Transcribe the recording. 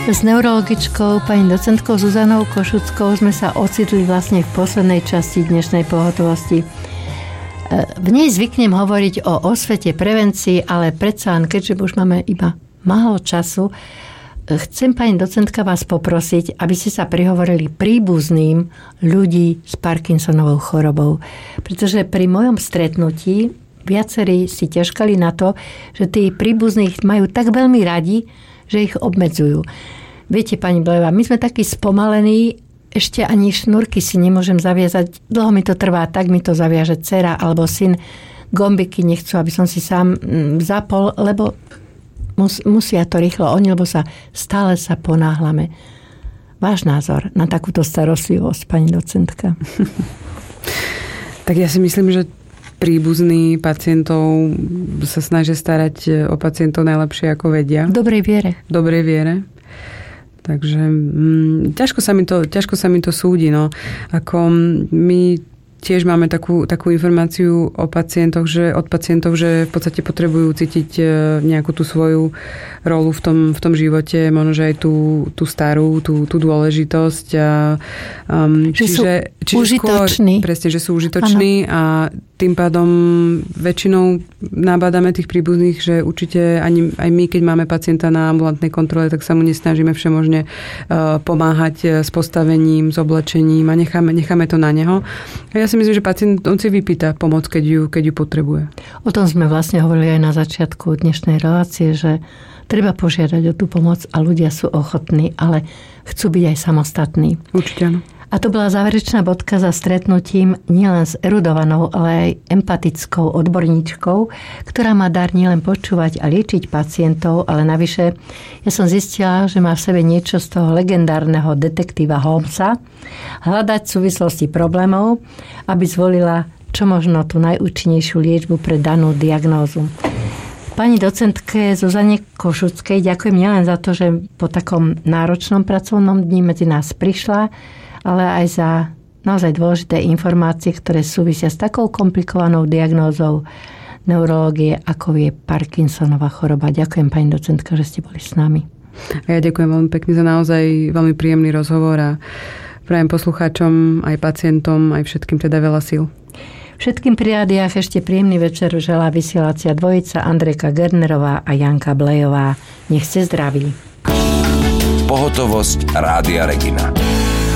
S neurologičkou pani docentkou Zuzanou Košuckou sme sa ocitli vlastne v poslednej časti dnešnej pohotovosti. V nej zvyknem hovoriť o osvete, prevencii, ale predsa len, keďže už máme iba málo času, chcem pani docentka vás poprosiť, aby ste sa prihovorili príbuzným ľudí s Parkinsonovou chorobou. Pretože pri mojom stretnutí viacerí si ťažkali na to, že tí príbuzných majú tak veľmi radi, že ich obmedzujú. Viete, pani Blejová, my sme takí spomalení, ešte ani šnúrky si nemôžem zaviazať. Dlho mi to trvá, tak mi to zaviaže dcera alebo syn. Gombiky nechcú, aby som si sám zapol, lebo musia to rýchlo oni, lebo stále sa ponáhľame. Váš názor na takúto starostlivosť, pani docentka? Tak ja si myslím, že príbuzní pacientov sa snažia starať o pacientov najlepšie, ako vedia. V dobrej viere. V dobrej viere. Takže ťažko sa mi to súdi. No. Ako my tiež máme takú informáciu od pacientov, že v podstate potrebujú cítiť nejakú tú svoju rolu v tom živote, možno, že aj tú starú, tú dôležitosť. Čiže sú užitoční. Presne, že sú užitoční. Ano. A tým pádom väčšinou nabádame tých príbuzných, že určite aj my, keď máme pacienta na ambulantnej kontrole, tak sa mu nesnažíme všemožne pomáhať s postavením, s oblečením a necháme to na neho. A ja si myslím, že pacient on si vypýta pomoc, keď ju potrebuje. O tom sme vlastne hovorili aj na začiatku dnešnej relácie, že treba požiadať o tú pomoc a ľudia sú ochotní, ale chcú byť aj samostatní. Určite áno. A to bola záverečná bodka za stretnutím nielen s erudovanou, ale aj empatickou odborníčkou, ktorá má dar nielen počúvať a liečiť pacientov, ale navyše ja som zistila, že má v sebe niečo z toho legendárneho detektíva Holmesa, hľadať súvislosti problémov, aby zvolila čo možno tú najúčinnejšiu liečbu pre danú diagnózu. Pani docentke Zuzane Košuckej ďakujem nielen za to, že po takom náročnom pracovnom dni medzi nás prišla, ale aj za naozaj dôležité informácie, ktoré súvisia s takou komplikovanou diagnózou neurológie, ako je Parkinsonova choroba. Ďakujem, pani docentka, že ste boli s nami. A ja ďakujem veľmi pekne za naozaj veľmi príjemný rozhovor a prajem poslucháčom, aj pacientom, aj všetkým teda veľa síl. Všetkým pri rádiách ešte príjemný večer želá vysielacia dvojica Andrejka Gernerová a Janka Blejová. Nech ste zdraví. Pohotovosť Rádia Regina.